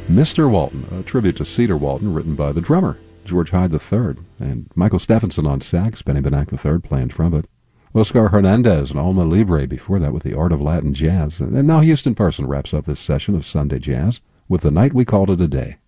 Mr. Walton, a tribute to Cedar Walton, written by the drummer, George Hyde III, and Michael Stephenson on sax, Benny Benack III playing trumpet, Oscar Hernandez and Alma Libre before that with the Art of Latin Jazz. And now Houston Parson wraps up this session of Sunday Jazz with The Night We Called It a Day.